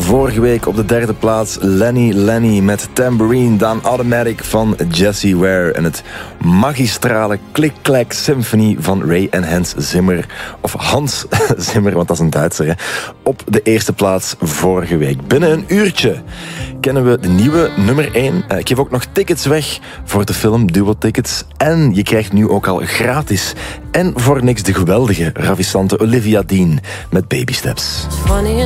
Vorige week op de derde plaats Lenny met Tambourine. Dan Automatic van Jessie Ware. En het magistrale Click-Clack Symphony van Ray en Hans Zimmer. Of Hans Zimmer, want dat is een Duitser. Hè? Op de eerste plaats vorige week. Binnen een uurtje kennen we de nieuwe nummer 1. Ik geef ook nog tickets weg voor de film, duo-tickets. En je krijgt nu ook al gratis en voor niks de geweldige, ravissante Olivia Dean met Baby Steps.